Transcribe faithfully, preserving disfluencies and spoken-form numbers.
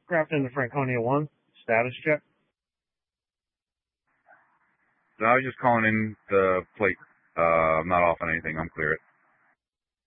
Craft into Franconia one. Status check. No, I was just calling in the plate. Uh, I'm not off on anything. I'm clear it.